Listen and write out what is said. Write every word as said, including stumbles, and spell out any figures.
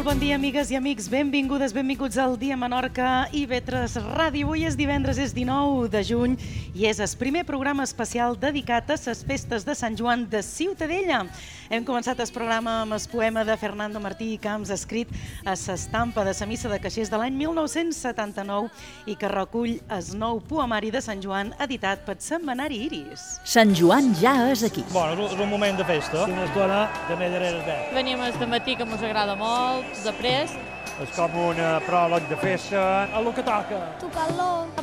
Molt bon dia, amigues i amics. Benvingudes, benvinguts al Dia Menorca i Vetres Ràdio. Avui és divendres, és dinou de juny i és el primer programa especial dedicat a les festes de Sant Joan de Ciutadella. Hem començat el programa amb el poema de Fernando Martí i Camps, escrit a l'estampa de la missa de caixers de l'any mil nou-cents setanta-nou i que recull el nou poemari de Sant Joan editat per Setmanari Iris. Sant Joan ja és aquí. Bueno, és un moment de festa. Una estona de més darrere bé. Venim este matí que mos agrada molt, de prest. És com un pròleg de festa. A lo que toca. Tocar-lo.